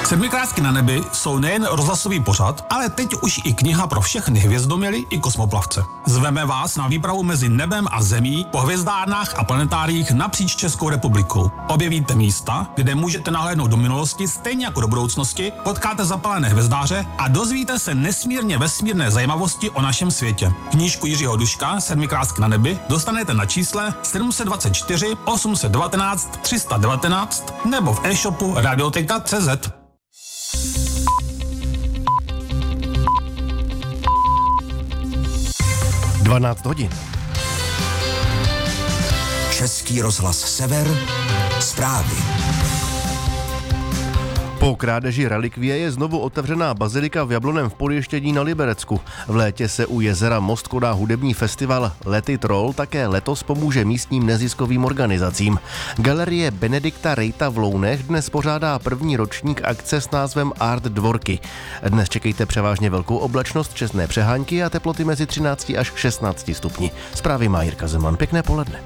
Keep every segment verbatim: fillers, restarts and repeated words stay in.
Sedmikrásky na nebi jsou nejen rozhlasový pořad, ale teď už i kniha pro všechny hvězdoměly i kosmoplavce. Zveme vás na výpravu mezi nebem a zemí po hvězdárnách a planetáriích napříč Českou republikou. Objevíte místa, kde můžete nahlédnout do minulosti stejně jako do budoucnosti, potkáte zapalené hvězdáře a dozvíte se nesmírně vesmírné zajímavosti o našem světě. Knížku Jiřího Duška Sedmikrásky na nebi dostanete na čísle sedm set dvacet čtyři osm set devatenáct tři sta devatenáct nebo v e-shopu radioteka tečka cé zet. dvanáct hodin. Český rozhlas Sever, zprávy. Po krádeži relikvie je znovu otevřená bazilika v Jablonném v Podještědí na Liberecku. V létě se u jezera Most koná hudební festival Let It Roll, také letos pomůže místním neziskovým organizacím. Galerie Benedikta Rejta v Lounech dnes pořádá první ročník akce s názvem Art Dvorky. Dnes čekejte převážně velkou oblačnost, čestné přehánky a teploty mezi třinácti až šestnácti stupni. Zprávy má Jirka Zeman. Pěkné poledne.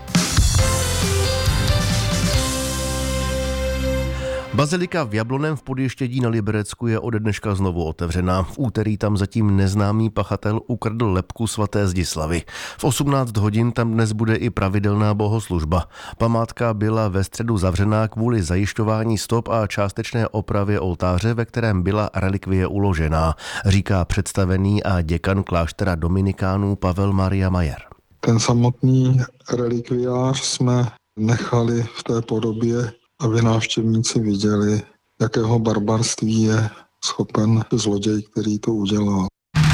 Bazilika v Jablonném v Podještědí na Liberecku je ode dneška znovu otevřená. V úterý tam zatím neznámý pachatel ukradl lebku svaté Zdislavy. V osmnáct hodin tam dnes bude i pravidelná bohoslužba. Památka byla ve středu zavřená kvůli zajišťování stop a částečné opravě oltáře, ve kterém byla relikvie uložená, říká představený a děkan kláštera dominikánů Pavel Maria Majer. Ten samotný relikviář jsme nechali v té podobě, aby návštěvníci viděli, jakého barbarství je schopen zloděj, který to udělal.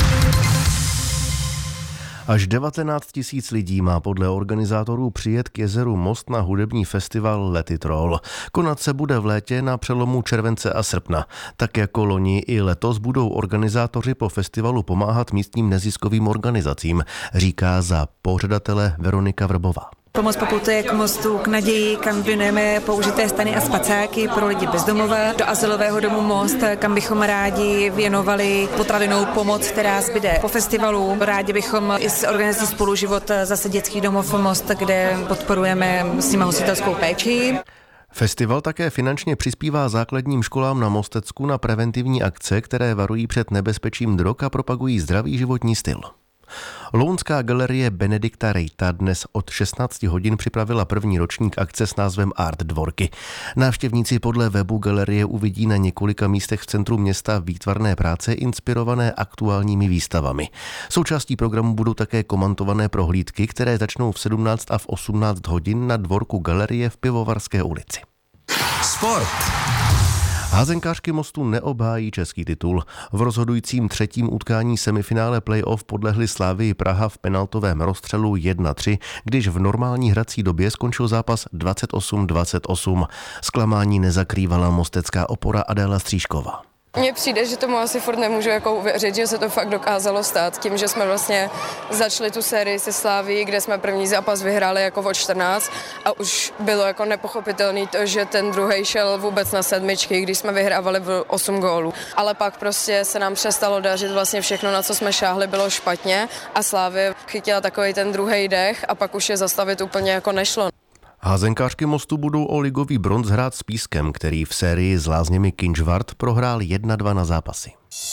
Až devatenáct tisíc lidí má podle organizátorů přijet k jezeru Most na hudební festival Let It Roll. Konat se bude v létě na přelomu července a srpna. Tak jako loni i letos budou organizátoři po festivalu pomáhat místním neziskovým organizacím, říká za pořadatele Veronika Vrbová. Pomoc poputuje k mostu k naději, kam věnujeme použité stany a spacáky pro lidi bezdomové, do azylového domu Most, kam bychom rádi věnovali potravinou pomoc, která zbyde po festivalu. Rádi bychom i s organizací Spoluživot zase dětský domov Most, kde podporujeme s nimi hostitelskou péči. Festival také finančně přispívá základním školám na Mostecku na preventivní akce, které varují před nebezpečím drog a propagují zdravý životní styl. Lounská galerie Benedikta Rejta dnes od šestnácti hodin připravila první ročník akce s názvem Art Dvorky. Návštěvníci podle webu galerie uvidí na několika místech v centru města výtvarné práce inspirované aktuálními výstavami. Součástí programu budou také komentované prohlídky, které začnou v sedmnáct a v osmnáct hodin na dvorku galerie v Pivovarské ulici. Sport. Házenkářky Mostu neobhájí český titul. V rozhodujícím třetím utkání semifinále playoff podlehli Slavii Praha v penaltovém rozstřelu jedna tři, když v normální hrací době skončil zápas dvacet osm dvacet osm. Zklamání nezakrývala mostecká opora Adéla Stříšková. Mně přijde, že tomu asi furt nemůžu jako uvěřit, že se to fakt dokázalo stát tím, že jsme vlastně začali tu sérii se Slavií, kde jsme první zápas vyhráli jako o čtrnáct a už bylo jako nepochopitelné to, že ten druhej šel vůbec na sedmičky, když jsme vyhrávali v osm gólů. Ale pak prostě se nám přestalo dařit, vlastně všechno, na co jsme šáhli, bylo špatně a Slavie chytila takovej ten druhej dech a pak už je zastavit úplně jako nešlo. Házenkářky Mostu budou o ligový bronz hrát s Pískem, který v sérii s lázněmi Kynžvart prohrál jedna dva na zápasy.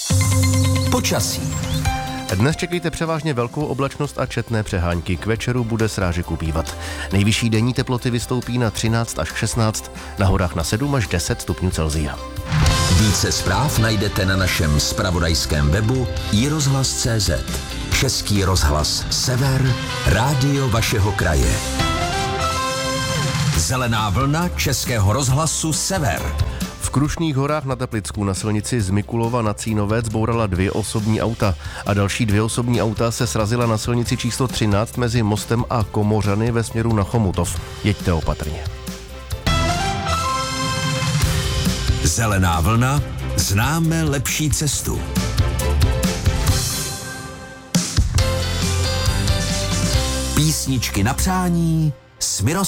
Počasí. Dnes čekejte převážně velkou oblačnost a četné přehánky. K večeru bude srážek ubývat. Nejvyšší denní teploty vystoupí na třináct až šestnáct, na horách na sedm až deset stupňů Celsia. Více zpráv najdete na našem zpravodajském webu i rozhlas tečka cé zet. Český rozhlas Sever, rádio vašeho kraje. Zelená vlna Českého rozhlasu Sever. V Krušných horách na Teplicku na silnici z Mikulova na Cínovec bourala dvě osobní auta a další dvě osobní auta se srazila na silnici číslo třináct mezi Mostem a Komořany ve směru na Chomutov. Jeďte opatrně. Zelená vlna, známe lepší cestu. Písničky na přání s Miroslavem